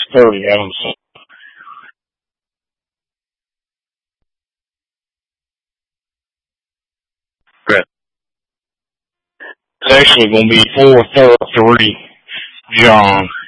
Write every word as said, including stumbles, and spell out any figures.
thirty, Adam. So it's actually going to be four thirty, John.